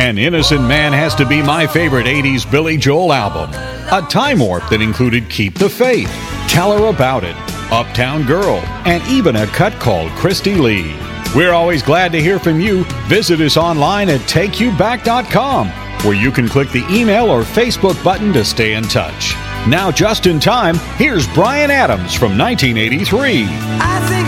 An Innocent Man Has to Be my favorite 80s Billy Joel album. A Time Warp that included Keep the Faith, Tell Her About It, Uptown Girl, and even a cut called Christy Lee. We're always glad to hear from you. Visit us online at takeyouback.com, where you can click the email or Facebook button to stay in touch. Now, just in time, here's Bryan Adams from 1983.